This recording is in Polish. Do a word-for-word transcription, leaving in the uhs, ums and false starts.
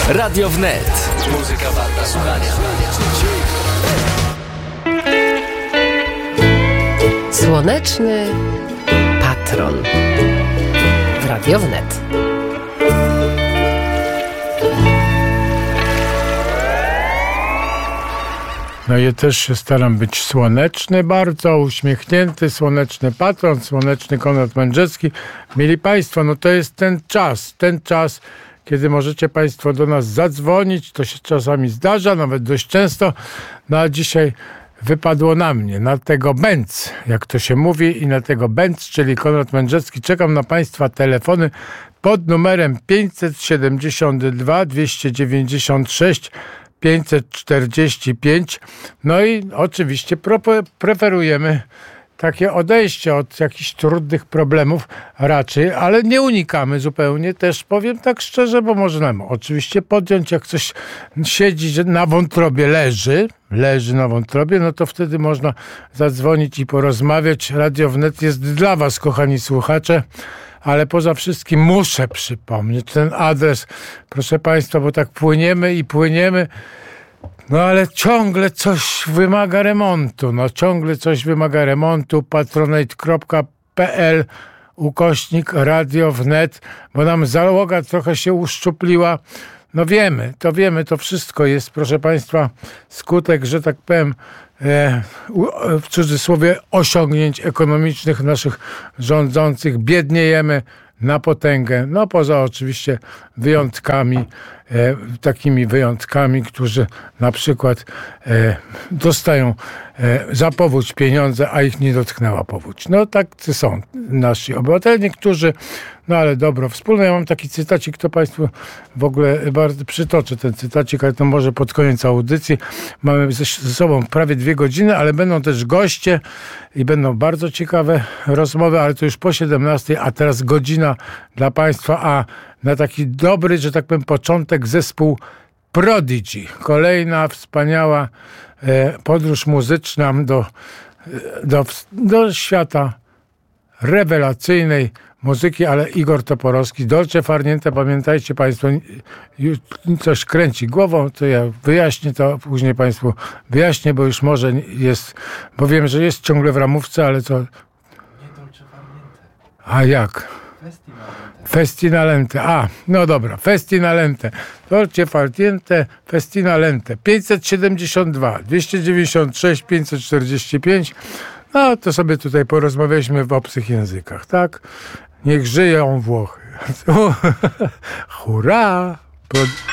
Radio Wnet. Muzyka warta słuchania. Słoneczny patron w Radio Wnet. No ja też się staram być słoneczny, bardzo uśmiechnięty, słoneczny patron, słoneczny Konrad Mędrzecki. Mili Państwo, no to jest ten czas, ten czas, kiedy możecie Państwo do nas zadzwonić. To się czasami zdarza, nawet dość często. No a dzisiaj wypadło na mnie, na tego Benz, jak to się mówi, i na tego Benz, czyli Konrad Mędrzecki. Czekam na Państwa telefony pod numerem pięćset siedemdziesiąt dwa dwieście dziewięćdziesiąt sześć pięćset czterdzieści pięć. No i oczywiście preferujemy takie odejście od jakichś trudnych problemów raczej, ale nie unikamy zupełnie, też powiem tak szczerze, bo możemy oczywiście podjąć, jak coś siedzi na wątrobie, leży, leży na wątrobie, no to wtedy można zadzwonić i porozmawiać. Radio Wnet jest dla Was, kochani słuchacze. Ale poza wszystkim muszę przypomnieć ten adres, proszę Państwa, bo tak płyniemy i płyniemy, no ale ciągle coś wymaga remontu, no ciągle coś wymaga remontu. patronate kropka p l ukośnik Radio Wnet, bo nam załoga trochę się uszczupliła. No wiemy, to wiemy, to wszystko jest, proszę Państwa, skutek, że tak powiem, e, w cudzysłowie osiągnięć ekonomicznych naszych rządzących. Biedniejemy na potęgę, no poza oczywiście wyjątkami, e, takimi wyjątkami, którzy na przykład e, dostają e, za powódź pieniądze, a ich nie dotknęła powódź. No tak są nasi obywatele, niektórzy, no ale dobro wspólne. Ja mam taki cytacik, to Państwu w ogóle bardzo przytoczę ten cytacik, ale to może pod koniec audycji. Mamy ze, ze sobą prawie dwie godziny, ale będą też goście i będą bardzo ciekawe rozmowy, ale to już po siedemnastej, a teraz godzina dla Państwa, a na taki dobry, że tak powiem, początek zespół Prodigy. Kolejna wspaniała e, podróż muzyczna do, do, do świata rewelacyjnej muzyki, ale Igor Toporowski, Dolce Far Niente, pamiętajcie Państwo, już coś kręci głową, to ja wyjaśnię to, później Państwu wyjaśnię, bo już może jest, bo wiem, że jest ciągle w ramówce, ale co? Nie Dolce Far Niente. A jak? Festinalente. Festinalente. A, no dobra. Festinalente. Dolce Far Niente, Festinalente. pięćset siedemdziesiąt dwa dwieście dziewięćdziesiąt sześć pięćset czterdzieści pięć. No to sobie tutaj porozmawialiśmy w obcych językach, tak? Niech żyją Włochy. Hurra! Pro...